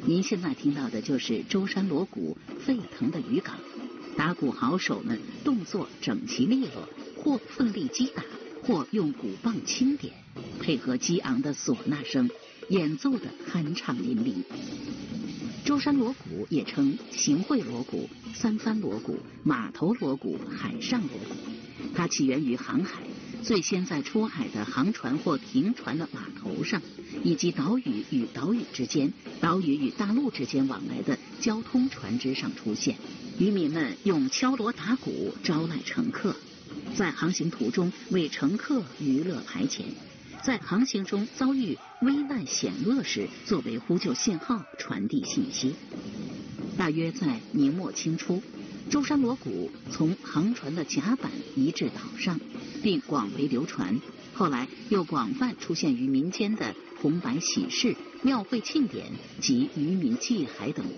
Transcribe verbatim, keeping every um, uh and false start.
您现在听到的就是舟山锣鼓沸腾的渔港，打鼓好手们动作整齐利落，或奋力击打，或用鼓棒轻点，配合激昂的唢呐声，演奏的酣畅淋漓。舟山锣鼓也称行会锣鼓、三帆锣鼓、码头锣鼓、海上锣鼓，它起源于航海，最先在出海的航船或停船的码头上，以及岛屿与岛屿之间、岛屿与大陆之间往来的交通船只上出现。渔民们用敲锣打鼓招来乘客，在航行途中为乘客娱乐排遣，在航行中遭遇危难险恶时，作为呼救信号传递信息。大约在明末清初，舟山锣鼓从航船的甲板移至岛上，并广为流传。后来又广泛出现于民间的红白喜事、庙会庆典及渔民祭海等